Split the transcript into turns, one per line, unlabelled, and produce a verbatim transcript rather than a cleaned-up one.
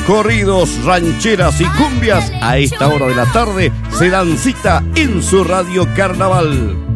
corridos, rancheras y cumbias, a esta hora de la tarde se dan cita en su Radio Carnaval.